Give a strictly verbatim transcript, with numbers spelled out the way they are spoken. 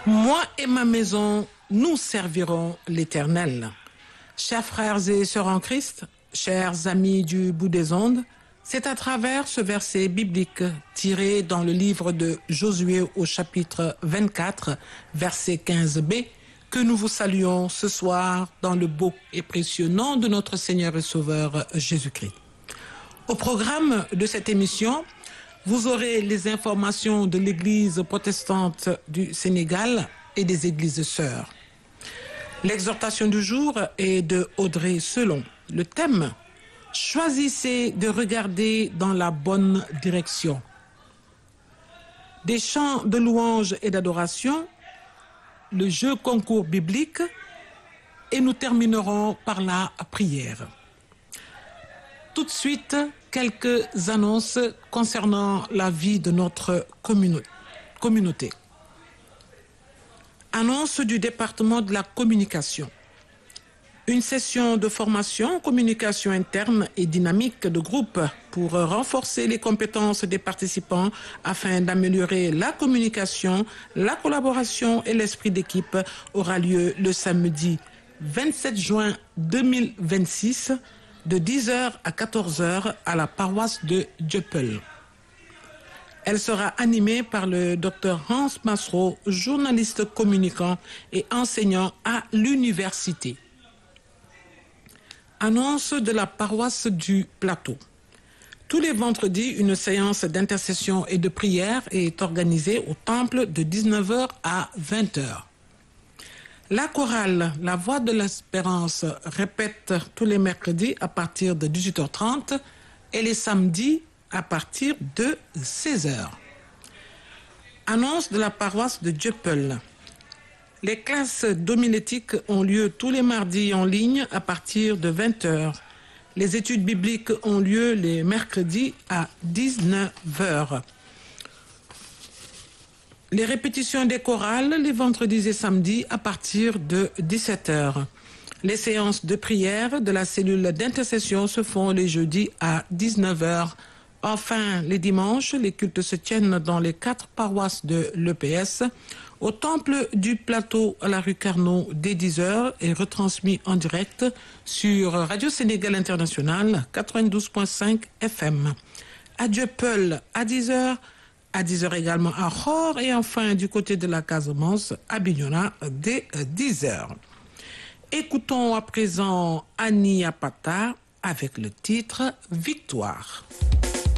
Moi et ma maison, nous servirons l'Éternel. Chers frères et sœurs en Christ, chers amis du bout des ondes, c'est à travers ce verset biblique tiré dans le livre de Josué au chapitre vingt-quatre, verset quinze b, que nous vous saluons ce soir dans le beau et précieux nom de notre Seigneur et Sauveur Jésus-Christ. Au programme de cette émission, vous aurez les informations de l'Église protestante du Sénégal et des églises sœurs. L'exhortation du jour est de Audrey Selon. Le thème: choisissez de regarder dans la bonne direction. Des chants de louange et d'adoration, le jeu concours biblique, et nous terminerons par la prière. Tout de suite, quelques annonces concernant la vie de notre communauté. Annonce du département de la communication. Une session de formation, communication interne et dynamique de groupe pour renforcer les compétences des participants afin d'améliorer la communication, la collaboration et l'esprit d'équipe aura lieu le samedi vingt-sept juin deux mille vingt-six de dix heures à quatorze heures à la paroisse de Dieuppeul. Elle sera animée par le docteur Hans Massereau, journaliste communicant et enseignant à l'université. Annonce de la paroisse du Plateau. Tous les vendredis, une séance d'intercession et de prière est organisée au temple de dix-neuf heures à vingt heures. La chorale La Voix de l'Espérance répète tous les mercredis à partir de dix-huit heures trente et les samedis à partir de seize heures. Annonce de la paroisse de Dieuppeul. Les classes d'homilétique ont lieu tous les mardis en ligne à partir de vingt heures. Les études bibliques ont lieu les mercredis à dix-neuf heures. Les répétitions des chorales les vendredis et samedis à partir de dix-sept heures. Les séances de prière de la cellule d'intercession se font les jeudis à dix-neuf heures. Enfin, les dimanches, les cultes se tiennent dans les quatre paroisses de l'E P S, au temple du Plateau à la rue Carnot dès dix heures et retransmis en direct sur Radio Sénégal International quatre-vingt-douze virgule cinq F M. À Dieuppeul à dix heures, à dix heures également à Hors et enfin du côté de la Casamance à Bignona dès dix heures. Écoutons à présent Annie Apata avec le titre Victoire.